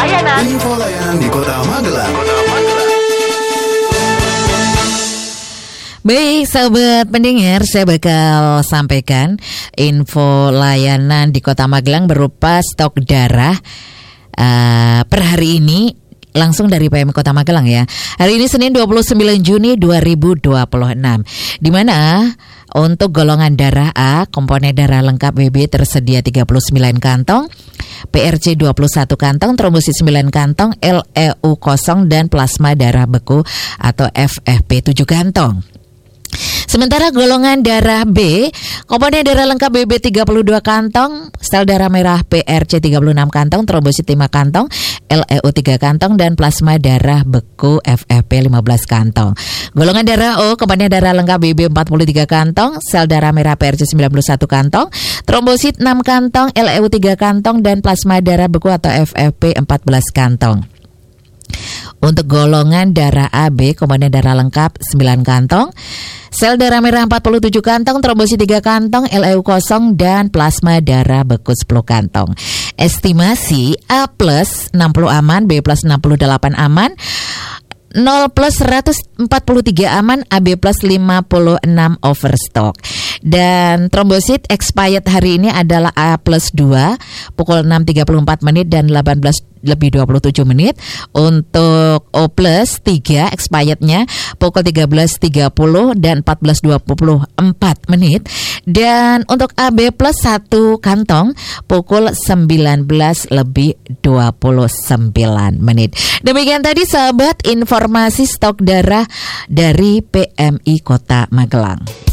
layanan. Info layanan di Kota Magelang. Baik sahabat pendengar, saya bakal sampaikan info layanan di Kota Magelang berupa stok darah per hari ini langsung dari PM Kota Magelang ya. Hari ini Senin 29 Juni 2026. Di mana untuk golongan darah A, komponen darah lengkap BB tersedia 39 kantong, PRC 21 kantong, trombosit 9 kantong, LEU kosong dan plasma darah beku atau FFP 7 kantong. Sementara golongan darah B, komponen darah lengkap BB 32 kantong, sel darah merah PRC 36 kantong, trombosit 5 kantong, LEU 3 kantong dan plasma darah beku FFP 15 kantong. Golongan darah O, komponen darah lengkap BB 43 kantong, sel darah merah PRC 91 kantong, trombosit 6 kantong, LEU 3 kantong dan plasma darah beku atau FFP 14 kantong. Untuk golongan darah AB, komponen darah lengkap 9 kantong, sel darah merah 47 kantong, trombosit 3 kantong, LEU kosong dan plasma darah beku 10 kantong. Estimasi A plus 60 aman, B plus 68 aman, 0 plus 143 aman, AB plus 56 overstock. Dan trombosit expired hari ini adalah A plus 2 pukul 6.34 menit dan 18:27 menit. Untuk O plus 3 expirednya pukul 13.30 dan 14:24 menit. Dan untuk AB plus 1 kantong pukul 19:29 menit. Demikian tadi sahabat informasi stok darah dari PMI Kota Magelang.